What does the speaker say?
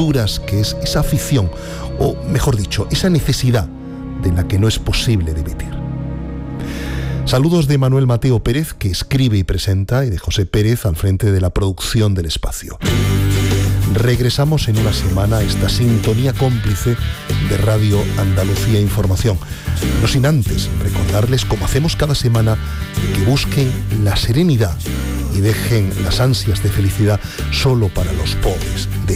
lecturas, que es esa afición, o mejor dicho, esa necesidad de la que no es posible dimitir. Saludos de Manuel Mateo Pérez, que escribe y presenta, y de José Pérez al frente de la producción del espacio. Regresamos en una semana a esta sintonía cómplice de Radio Andalucía Información. No sin antes recordarles, como hacemos cada semana, que busquen la serenidad y dejen las ansias de felicidad solo para los pobres